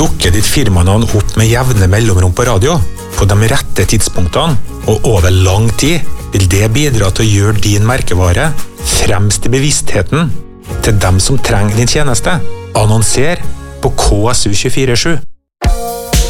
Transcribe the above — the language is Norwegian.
Dukker ditt firmanavn opp med jevne mellomrom på radio, på de rette tidspunktene og over lang tid, vil det bidra til å gjøre din merkevare fremst i bevisstheten til dem som trenger din tjeneste. Annonser på KSU 24/7.